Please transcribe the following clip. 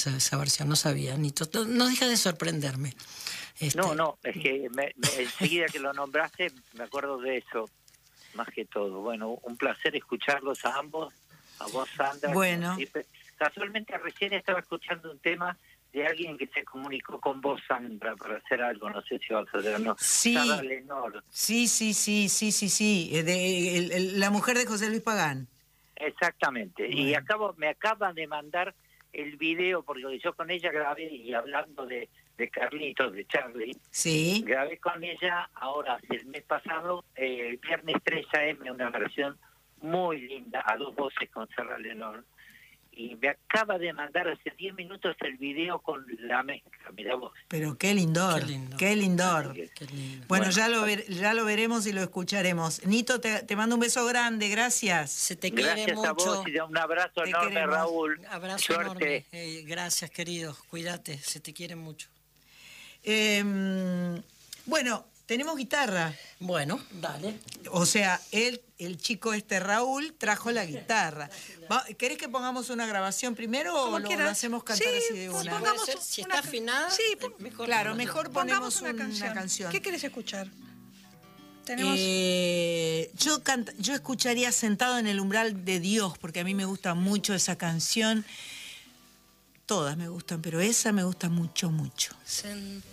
esa versión, no sabía, Nito. No deja de sorprenderme. No, es que enseguida que lo nombraste me acuerdo de eso, más que todo. Bueno, un placer escucharlos a ambos, a vos, Sandra. Bueno. Casualmente recién estaba escuchando un tema de alguien que se comunicó con vos, Sandra, para hacer algo, no sé si vas a hacer, no. Sí. Sara Lenor. Sí. La mujer de José Luis Pagán. Exactamente. Bueno. Y me acaba de mandar el video, porque yo con ella grabé, y hablando de Carlitos, de Charlie, sí, grabé con ella ahora, el mes pasado, el viernes 3 AM, una versión muy linda, a dos voces con Sara Lenor. Y me acaba de mandar hace 10 minutos el video con la mezcla, mirá vos. Pero qué lindor, qué lindor. Qué lindo. Bueno, ya lo veremos y lo escucharemos. Nito, te mando un beso grande, gracias. Se te quiere Gracias mucho. a vos y un abrazo enorme, queremos. Raúl. Un abrazo Suerte. enorme. Gracias, querido. Cuídate, se te quiere mucho. Bueno, tenemos guitarra. Bueno, dale. O sea, el chico Raúl trajo la guitarra. ¿Querés que pongamos una grabación primero o lo hacemos cantar así de una? Si está afinada, mejor. Claro, mejor ponemos una canción. ¿Qué querés escuchar? Tenemos... yo escucharía Sentado en el umbral de Dios, porque a mí me gusta mucho esa canción. Todas me gustan, pero esa me gusta mucho, mucho.